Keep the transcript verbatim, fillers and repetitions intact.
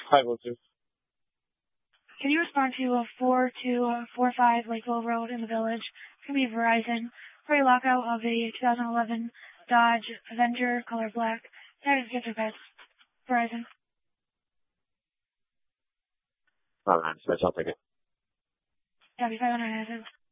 five oh two. Can you respond to a four two four five Lakeville Road in the Village? It's going to be Verizon for a lockout of a twenty eleven Dodge Avenger, color black. That is good for pets. Verizon. All right, so I'll take it. W five hundred.